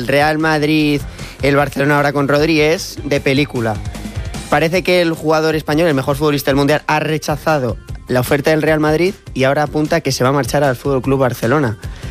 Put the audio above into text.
el Real Madrid, el Barcelona ahora con Rodri es de película. Parece que el jugador español, el mejor futbolista del Mundial, ha rechazado la oferta del Real Madrid y ahora apunta que se va a marchar al FC Barcelona.